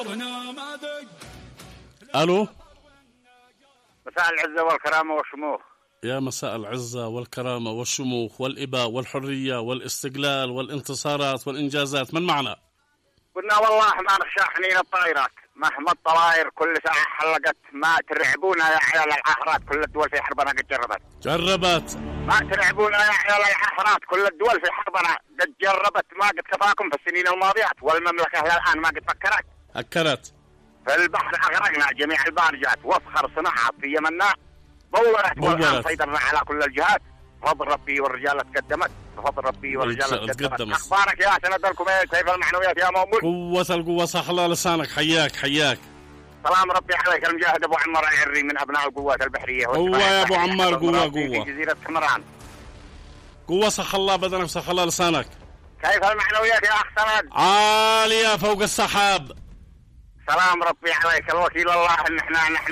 ألو. مساء العزة والكرامة والشموخ. يا مساء العزة والكرامة والشموخ والإباء والحرية والاستقلال والانتصارات والإنجازات، من معنا؟ قلنا والله ما نخشى حنين الطائرات، مهما الطوائر كل ساعة حلقت، ما ترعبونا يا عيال العهرات، كل الدول في حربنا قد جربت. ما ترعبونا يا عيال العهرات، كل الدول في حربنا قد جربت، ما قد كفاكم في السنين الماضية، والمملكة الآن ما قد فكرت. في البحر أغرقنا جميع البارجات، وفخر صناعة في يمنا بورت. والآن سيطرنا على كل الجهات، بفضل ربي والرجال تقدمت، بفضل ربي والرجال تقدمت. أخبارك يا سند الكوميت، كيف المعنويات يا مؤمن؟ قوة القوة، صح الله لسانك، حياك. سلام ربي عليك المجاهد أبو عمار العري من أبناء القوات البحرية. قوة يا أبو عمار، قوة في جزيرة كمران. قوة، صح الله بدنك، صح الله لسانك. كيف المعنويات يا أخ سند؟ عالية فوق السحاب. سلام ربي عليك الوكيل الله، نحن